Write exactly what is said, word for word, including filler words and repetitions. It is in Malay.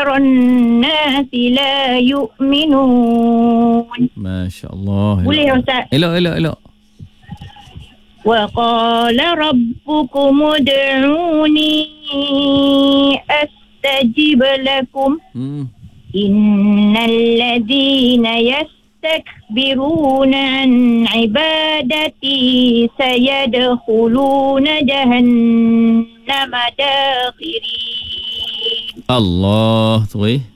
أكثر الناس لا يؤمنون. Masya Allah. Boleh Ustaz? Elok, elok, elok. وقال ربكم ادعوني أستجب لكم Hmm. إن الذين يستكبرون عن عبادتي سيدخلون جهنم داخرين. Allah tu eh.